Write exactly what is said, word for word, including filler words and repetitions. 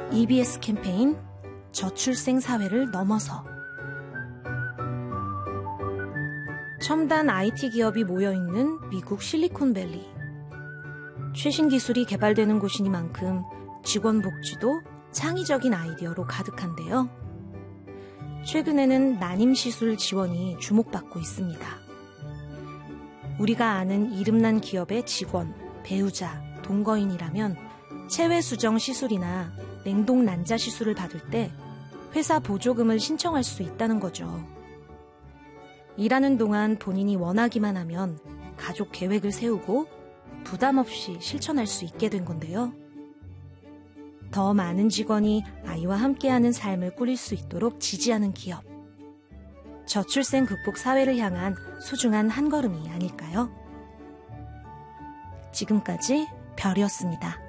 이비에스 캠페인 저출생 사회를 넘어서. 첨단 아이티 기업이 모여있는 미국 실리콘밸리. 최신 기술이 개발되는 곳이니만큼 직원 복지도 창의적인 아이디어로 가득한데요. 최근에는 난임시술 지원이 주목받고 있습니다. 우리가 아는 이름난 기업의 직원, 배우자, 동거인이라면 체외 수정 시술이나 냉동 난자 시술을 받을 때 회사 보조금을 신청할 수 있다는 거죠. 일하는 동안 본인이 원하기만 하면 가족 계획을 세우고 부담 없이 실천할 수 있게 된 건데요. 더 많은 직원이 아이와 함께하는 삶을 꾸릴 수 있도록 지지하는 기업. 저출생 극복 사회를 향한 소중한 한 걸음이 아닐까요? 지금까지 별이었습니다.